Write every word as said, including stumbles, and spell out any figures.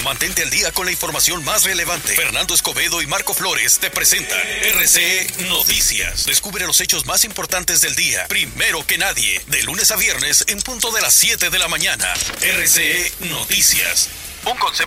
Mantente al día con la información más relevante. Fernando Escobedo y Marco Flores te presentan R C E Noticias. Descubre los hechos más importantes del día, primero que nadie, de lunes a viernes en punto de las siete de la mañana. R C E Noticias. Un concepto